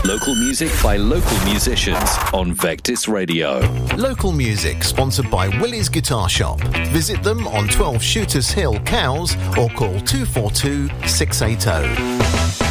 Local music by local musicians on Vectis Radio. Local music sponsored by Willie's Guitar Shop. Visit them on 12 Shooters Hill, Cowes, or call 242 680.